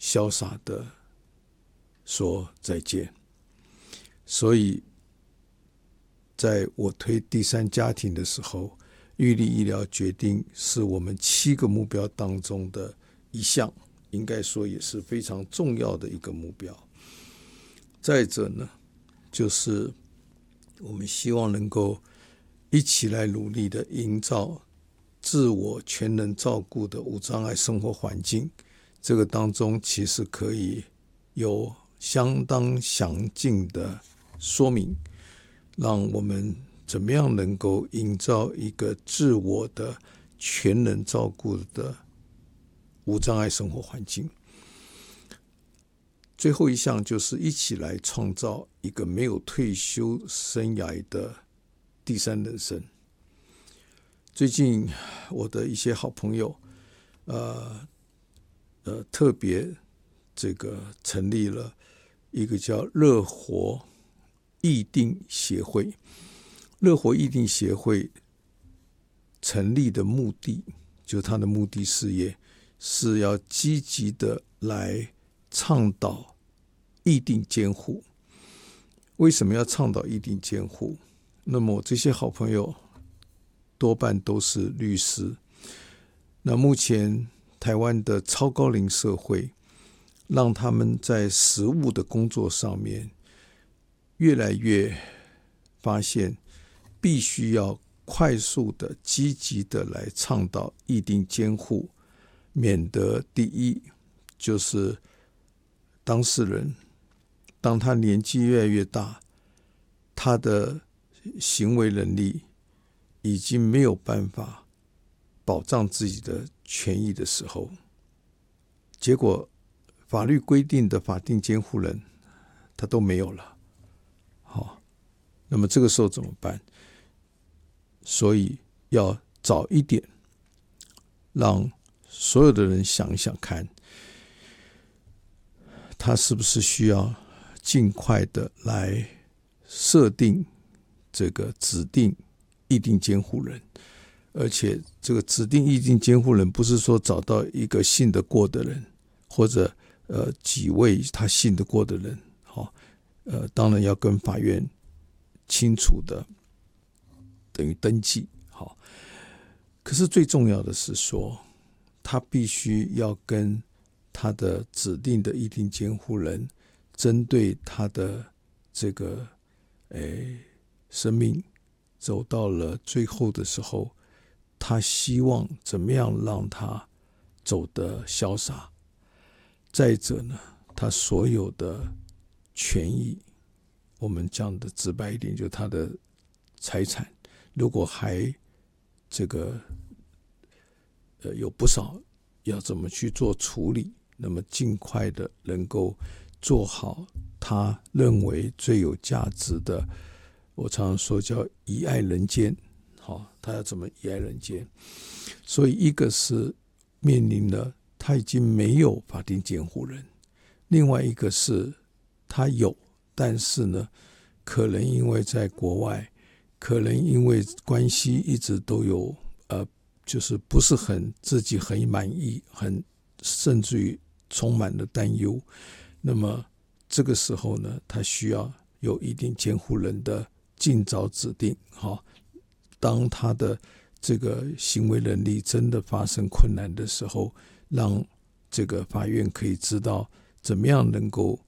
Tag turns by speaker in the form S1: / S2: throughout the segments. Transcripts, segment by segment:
S1: 潇洒的说再见。所以在我推第三家庭的时候，预立医疗决定是我们7个目标当中的一项，应该说也是非常重要的一个目标。再者呢，就是我们希望能够一起来努力的营造自我全能照顾的无障碍生活环境。这个当中其实可以有相当详尽的说明，让我们怎么样能够营造一个自我的全能照顾的无障碍生活环境。最后一项就是一起来创造一个没有退休生涯的第三人生。最近我的一些好朋友特别成立了一个叫乐活议定协会。乐活议定协会成立的目的，就它的目的事业是要积极的来倡导议定监护。为什么要倡导议定监护？那么我这些好朋友多半都是律师。那目前台湾的超高龄社会，让他们在实务的工作上面越来越发现，必须要快速的、积极的来倡导议定监护，免得第一就是当事人当他年纪越来越大，他的行为能力已经没有办法保障自己的权益的时候，结果法律规定的法定监护人他都没有了。好，那么这个时候怎么办？所以要早一点让所有的人想一想看，他是不是需要尽快的来设定这个指定议定监护人。而且这个指定议定监护人不是说找到一个信得过的人，或者几位他信得过的人，当然要跟法院清楚的等于登记。可是最重要的是说，他必须要跟他的指定的议定监护人，针对他的这个生命走到了最后的时候，他希望怎么样让他走得潇洒。再者呢，他所有的权益，我们讲的直白一点，就是他的财产，如果还有不少要怎么去做处理，那么尽快的能够做好他认为最有价值的，我常常说叫遗爱人间。他要怎么遗爱人间？所以一个是面临了他已经没有法定监护人，另外一个是他有，但是呢，可能因为在国外，可能因为关系一直都有就是不是自己很满意，甚至于充满了担忧。那么这个时候呢，他需要有一定监护人的尽早指定。当他的这个行为能力真的发生困难的时候，让这个法院可以知道怎么样能够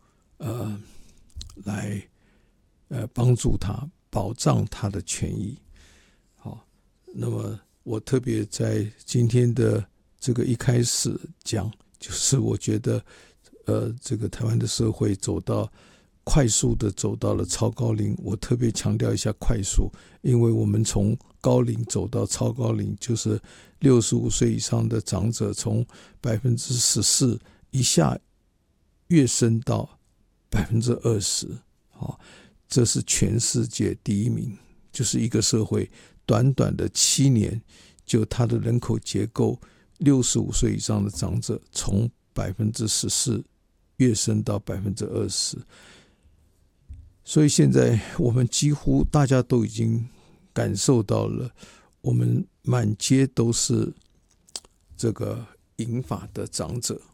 S1: 来帮助他，保障他的权益。好，那么我特别在今天的这个一开始讲，就是我觉得这个台湾的社会快速的走到了超高龄。我特别强调一下快速，因为我们从高龄走到超高龄，就是65岁以上的长者从 14% 一下跃升到 20%。这是全世界第一名，就是一个社会短短的7年，就它的人口结构65岁以上的长者从 14% 跃升到 20%。所以现在我们几乎大家都已经感受到了，我们满街都是这个银发的长者。